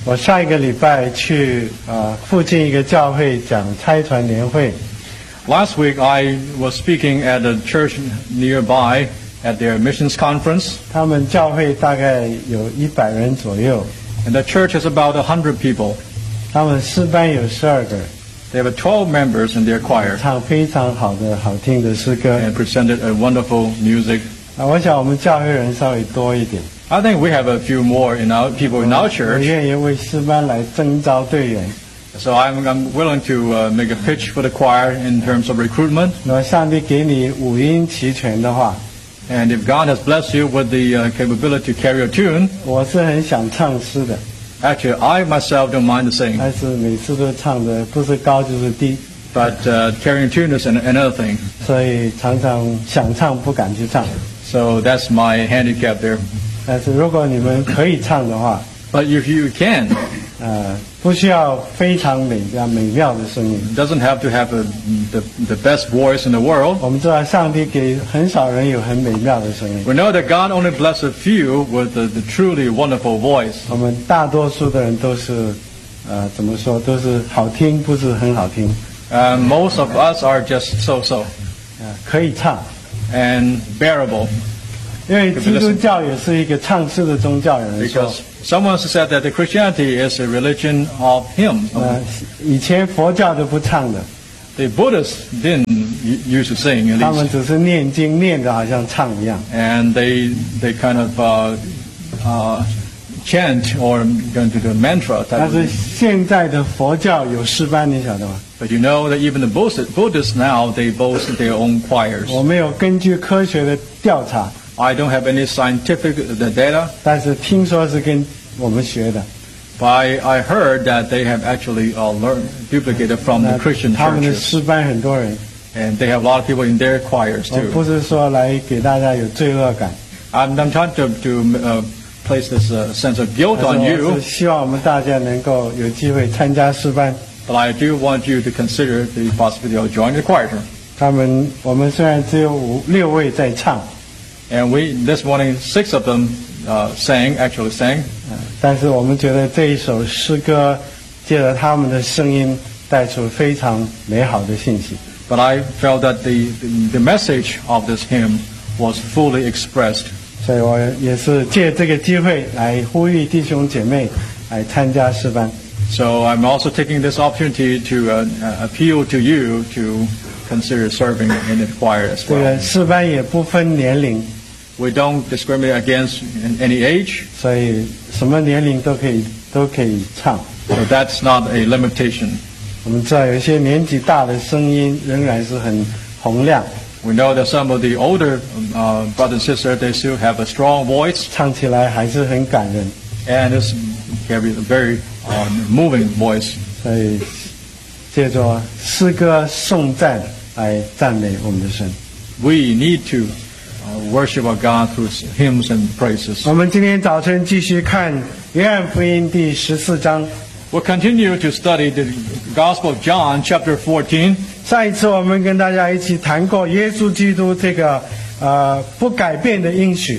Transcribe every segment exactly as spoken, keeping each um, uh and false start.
我上一个礼拜去呃附近一个教会讲差传联会。 Last week I was speaking at a church nearby at their missions conference. 他们教会大概有一百人左右。 And the church has about a hundred people. 他们诗班有十二个人。 They have twelve members in their choir. 唱非常好的好听的诗歌。 And presented a wonderful music. 啊，我想我们教会人稍微多一点。 I think we have a few more in our people in our church. 我愿意为诗班来征召队员。 So I'm, I'm willing to uh, make a pitch for the choir in terms of recruitment. 那上帝给你五音齐全的话 And if God has blessed you with the uh, capability to carry a tune, 我是很想唱诗的。 Actually, I myself don't mind singing. 但是每次都唱的不是高就是低。 But uh, carrying a tune is another thing. 所以常常想唱不敢去唱。 So that's my handicap there. 但是如果你们可以唱的话 But if you can, 呃，不需要非常美美妙的声音。 Doesn't have to have a, the the best voice in the world. 我们知道上帝给很少人有很美妙的声音。 We know that God only blesses a few with the, the truly wonderful voice. 我们大多数的人都是，呃，怎么说，都是好听，不是很好听。 Uh, most of us are just so-so. 呃，可以唱 and bearable. 因为基督教也是一个唱诗的宗教，有人说。 Because someone said that the Christianity is a religion of hymns. 呃，以前佛教都不唱的。 The Buddhists didn't used to sing. At least. 他们只是念经，念的好像唱一样。 And they they kind of uh, uh, chant or going to do a mantra type. 但是现在的佛教有诗班，你晓得吗？ But you know that even the Buddhists now they boast their own choirs. 我没有根据科学的调查。 I don't have any scientific data. 但是听说是跟我们学的。 But I, I heard that they have actually uh, learned duplicated from the Christian 他们的 churches. 诗班很多人。 And they have a lot of people in their choirs 我 too. 不是说来给大家有罪恶感。 I'm, I'm trying to to uh, place this uh, sense of guilt on 我 you. 是希望我们大家能够有机会参加诗班。 But I do want you to consider the possibility of joining the choir. 他们我们虽然只有五六位在唱。 And we this morning six of them uh, sang actually sang. 但是我们觉得这一首诗歌借着他们的声音带出非常美好的信息。 But I felt that the, the the message of this hymn was fully expressed. 所以我也是借这个机会来呼吁弟兄姐妹来参加诗班。 So I'm also taking this opportunity to uh, appeal to you to consider serving in the choir as 这 well. 个诗班也不分年龄。 We don't discriminate against any age. 所以什么年龄都可以都可以唱。 So that's not a limitation. 我们知道有一些年纪大的声音仍然是很洪亮。 We know that some of the older uh, brothers and sisters they still have a strong voice. 唱起来还是很感人。 And it's carry a very um, moving voice. 所以借着诗歌颂赞来赞美我们的神。 We need to uh, worship our God through hymns and praises. 我们今天早晨继续看约翰福音第十四章。 We'll continue to study the Gospel of John, chapter fourteen. 上一次我们跟大家一起谈过耶稣基督这个呃不改变的应许。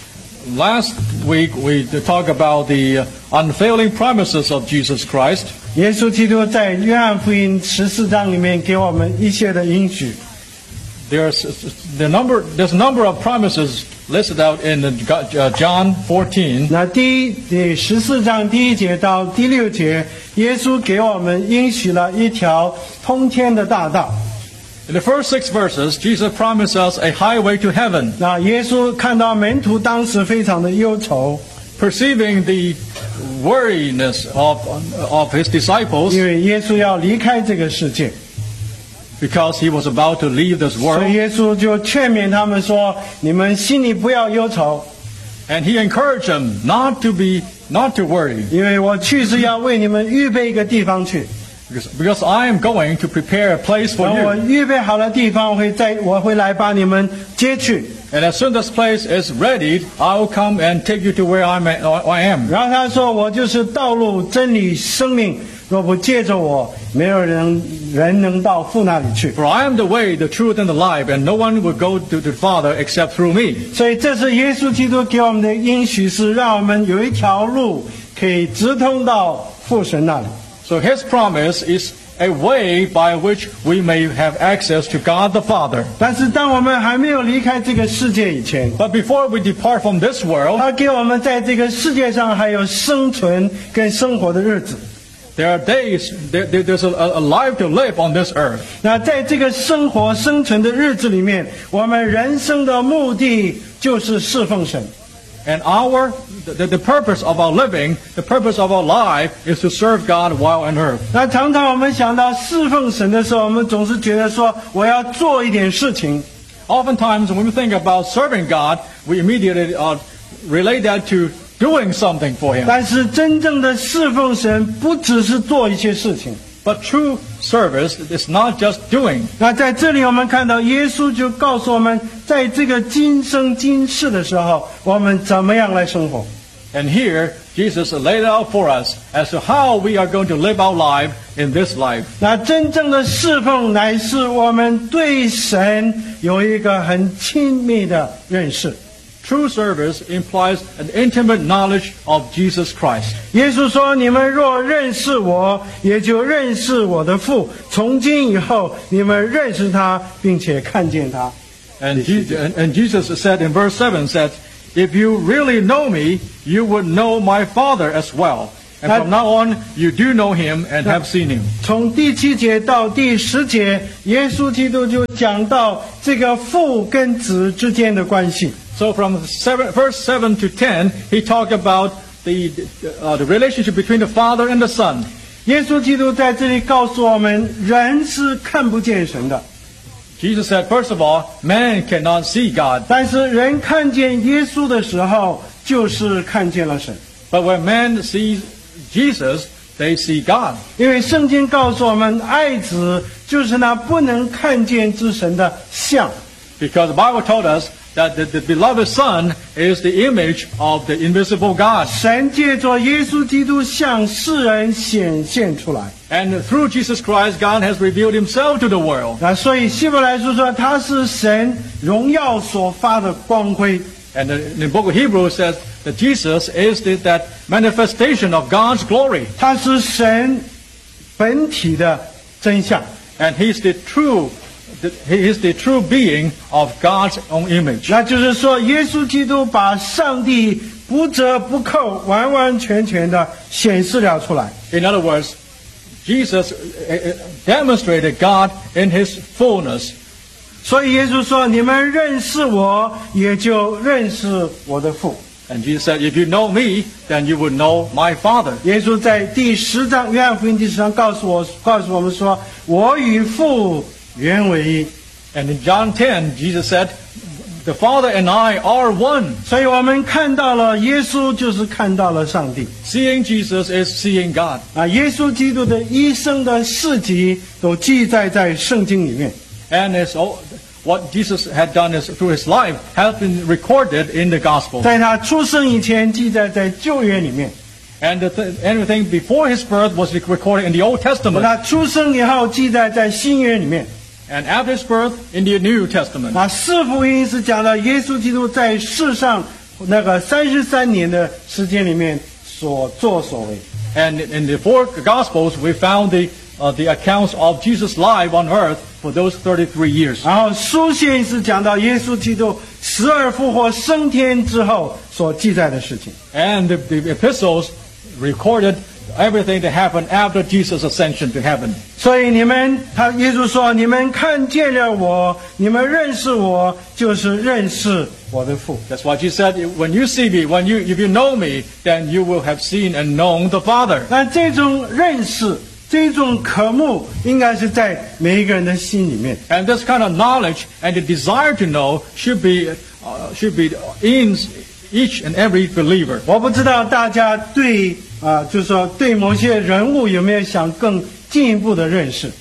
Last week we talked about the unfailing promises of Jesus Christ. 耶稣基督在约翰福音十四章里面给我们一些的应许。 There's the number. There's a number of promises listed out in the, uh, John fourteen. 那第一第十四章第一节到第六节，耶稣给我们应许了一条通天的大道。 In the first six verses, Jesus promised us a highway to heaven. 那耶稣看到门徒当时非常的忧愁 ，perceiving the weariness of of his disciples. 因为耶稣要离开这个世界。 Because he was about to leave this world. 所以耶稣就劝勉他们说：“你们心里不要忧愁。” And he encouraged them not to be, not to worry. 因为我去是要为你们预备一个地方去。 Because, because I am going to prepare a place for 等我 you. 预备好了地方，我会再我会来把你们接去。 And as soon as this place is ready, I will come and take you to where I'm at, I am. 然后他说：“我就是道路、真理、生命，若不借着我，没有人人能到父那里去。” For I am the way, the truth, and the life, and no one will go to the Father except through me. 所以这是耶稣基督给我们的应许，是让我们有一条路可以直通到父神那里。 So His promise is a way by which we may have access to God the Father. 但是当我们还没有离开这个世界以前， But before we depart from this world, 他给我们在这个世界上还有生存跟生活的日子。 there are days, there, there- there's a, a life to live on this earth. 那在这个生活生存的日子里面，我们人生的目的就是侍奉神。 And our, the, the purpose of our living, the purpose of our life is to serve God while on earth. 那常常我们想到侍奉神的时候，我们总是觉得说我要做一点事情。 Oftentimes when we think about serving God, we immediately uh, relate that to doing something for Him. 但是真正的侍奉神，不只是做一些事情。 But true service is not just doing. 那在这里我们看到耶稣就告诉我们，在这个今生今世的时候，我们怎么样来生活。 And here, Jesus laid it out for us as to how we are going to live our life in this life. 那真正的侍奉，乃是我们对神有一个很亲密的认识。 True service implies an intimate knowledge of Jesus Christ. 耶稣说：“你们若认识我，也就认识我的父。从今以后，你们认识他，并且看见他。” And, Je- and, and Jesus said in verse seven, said, if you really know me, you would know my Father as well. And from now on, you do know him and have seen him. 从第七节到第十节，耶稣基督就讲到这个父跟子之间的关系。 So from seven, verse seven to ten, he talked about the, uh, the relationship between the Father and the Son. 耶稣基督在这里告诉我们，人是看不见神的， Jesus said, first of all, man cannot see God. 但是人看见耶稣的时候，就是看见了神。 But when man sees Jesus, they see God. 因为圣经告诉我们，爱子就是那不能看见之神的像。 Because the Bible told us that the, the beloved Son is the image of the invisible God. 神借着耶稣基督向世人显现出来。 And through Jesus Christ, God has revealed himself to the world. 啊，所以希伯来书说，他是神荣耀所发的光辉。 And the, the book of Hebrews says that Jesus is the, that manifestation of God's glory. 他是神本体的真相。 And he's the true, the, he is the true being of God's own image. 那就是说，耶稣基督把上帝不折不扣、完完全全的显示了出来。 In other words, Jesus uh, uh, demonstrated God in his fullness. 所以耶稣说：“你们认识我，也就认识我的父。” And Jesus said, if you know me, then you would know my Father. 耶稣在第十章约翰福音第十章告诉我，告诉我们说：“我与父原为一。” And in John ten, Jesus said, the Father and I are one. 所以我们看到了耶稣，就是看到了上帝。 Seeing Jesus is seeing God. 啊，耶稣基督的一生的事迹都记载在圣经里面。 And his, what Jesus had done is, through his life has been recorded in the Gospel. 在他出生以前，记载在旧约里面； And the th- everything before his birth was recorded in the Old 和 Testament. 他出生以后，记载在新约里面。 And after his birth, in the New Testament. 啊，四福音是讲到耶稣基督在世上那个三十三年的时间里面所作所为。 And in the four Gospels, we found the, uh, the accounts of Jesus' life on earth for those thirty-three years. 然后书信是讲到耶稣基督死而复活升天之后所记载的事情。 And the, the epistles recorded everything that happened after Jesus' ascension to heaven. 所以你们，他耶稣说：“你们看见了我，你们认识我，就是认识我的父。” That's why Jesus said, when you see me, when you, if you know me, then you will have seen and known the Father. 那这种认识，这种渴慕，应该是在每一个人的心里面。 And this kind of knowledge and the desire to know should be, uh, should be in each and every believer. 我不知道大家对啊、就是说对某些人物有没有想更进一步的认识？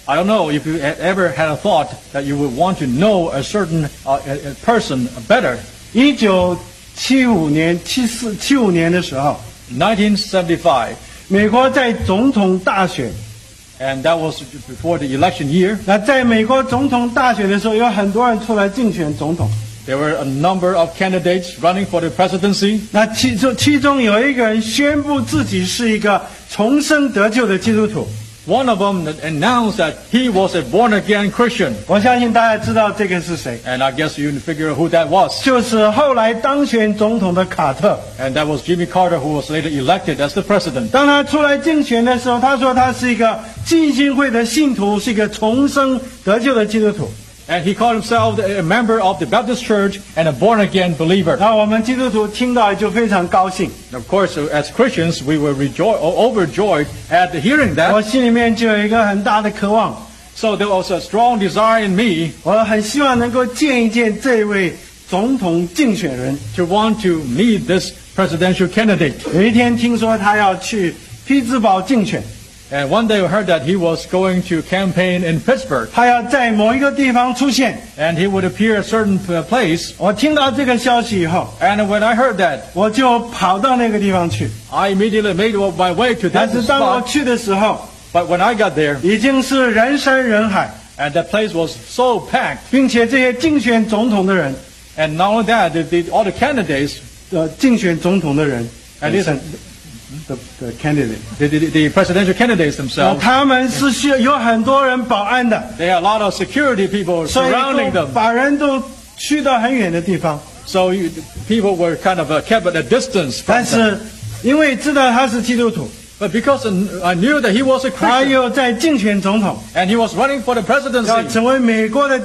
I don't know if you had ever had a thought that you would want to know a certain uh, a, a person better. 一九七五年、七四、七五年的时候， nineteen seventy-five, 美国在总统大选。 and that was before the election year. 那在美国总统大选的时候，有很多人出来竞选总统。 There were a number of candidates running for the presidency. 那其中其中有一个人宣布自己是一个重生得救的基督徒。 One of them announced that he was a born-again Christian. 我相信大家知道这个是谁， And I guess you can figure out who that was. 就是后来当选总统的卡特。 And that was Jimmy Carter, who was later elected as the president. 当他出来竞选的时候，他说他是一个浸信会的信徒，是一个重生得救的基督徒。 And he called himself a member of the Baptist Church and a born-again believer. 然后我们基督徒听到就非常高兴， Of course, as Christians, we were rejo- overjoyed at hearing 我 that. 心里面就有一个很大的渴望， So there was a strong desire in me 我很希望能够见一见这位总统竞选人。 to want to meet this presidential candidate. 有一天听说他要去匹兹堡竞选， And one day we heard that he was going to campaign in Pittsburgh. 他要在某一个地方出现。 And he would appear at a certain uh, place. 我听到这个消息以后， And when I heard that, 我就跑到那个地方去。 I immediately made my way to 但 that 是当我 spot. 去的时候， But when I got there, 已经是人山人海， and that place was so packed, 并且这些竞选总统的人， and not only that, the, the, all the candidates, 呃，竞选总统的人 and listen, the the candidate， the, the, the presidential candidates 那 themselves, 他们是需要有很多人保安的， they had a lot of security people 所以 surrounding 都 them. 把人都去到很远的地方。 So you, people were kind of uh, kept at a distance 但 from them. 是因为知道他是基督徒， But because I knew that he was a 他 Christian, 又在竞选总统， and he was running for the 要 presidency, 成为美国的